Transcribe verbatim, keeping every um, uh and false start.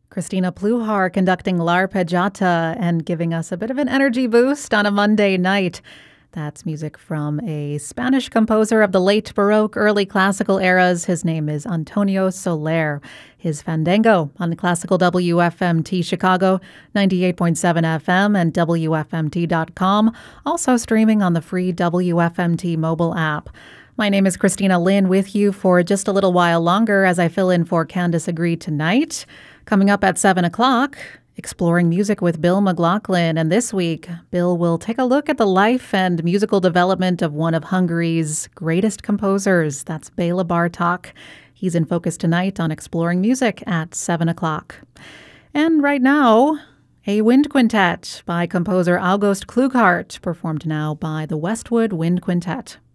Christina Pluhar conducting L'Arpeggiata and giving us a bit of an energy boost on a Monday night. That's music from a Spanish composer of the late Baroque, early classical eras. His name is Antonio Soler. His Fandango on the classical W F M T Chicago, ninety-eight point seven F M and W F M T dot com. Also streaming on the free W F M T mobile app. My name is Christina Lynn with you for just a little while longer as I fill in for Candice Agree tonight. Coming up at seven o'clock, exploring music with Bill McLaughlin. And this week, Bill will take a look at the life and musical development of one of Hungary's greatest composers. That's Béla Bartók. He's in focus tonight on exploring music at seven o'clock. And right now, a wind quintet by composer August Klughardt, performed now by the Westwood Wind Quintet.